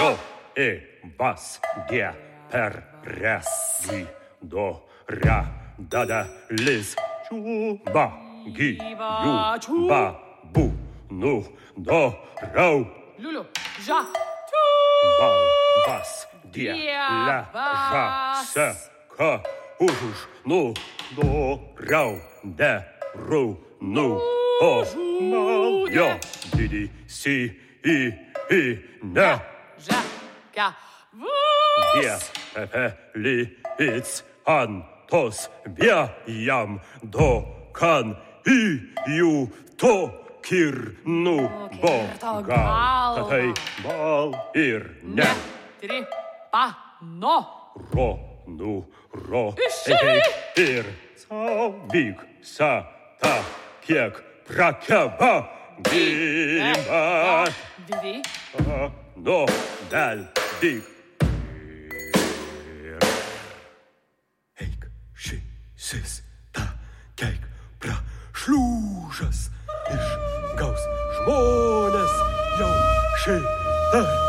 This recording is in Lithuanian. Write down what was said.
do, vas, die, per, res, gi, do, ra, da, lis, ču, ba, gi, ju, ba, bu, nu, do, rau, Liuliu, ža, bal, vas, die, la, ža, se, ka, už, nu, do, rau, de, ru, nu, o, mal, jo, didi, si, i, ne, ža, ka, die, pepe, li, ic, an, tos, via, jam, do, kan, i, ju, to, kir, nu, bo, gal, tatai, bal, ir, ne, tri, pa, no. ro, nu, ro, Išei! ir, sau, vyk, sa, ta, kiek, prakeba, gyva, Dvi, no, del, vyk. Ir, eik, ši, sis, ta, keik, pra, šliūžas, išgaus žmonės jau šitą.